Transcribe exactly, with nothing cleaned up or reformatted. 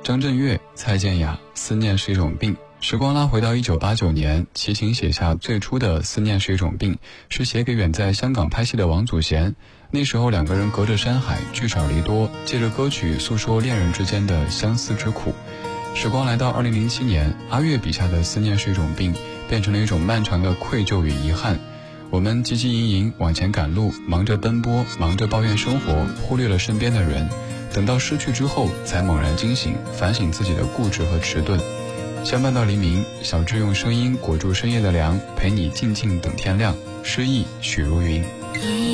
张震岳、蔡健雅，思念是一种病。时光拉回到一九八九年，齐秦写下最初的《思念是一种病》，是写给远在香港拍戏的王祖贤。那时候两个人隔着山海，聚少离多，借着歌曲诉说恋人之间的相思之苦。时光来到二零零七年，阿岳笔下的《思念是一种病》变成了一种漫长的愧疚与遗憾。我们汲汲营营往前赶路，忙着奔波，忙着抱怨生活，忽略了身边的人。等到失去之后，才猛然惊醒，反省自己的固执和迟钝。相伴到黎明，小智用声音裹住深夜的凉，陪你静静等天亮。诗意许如云。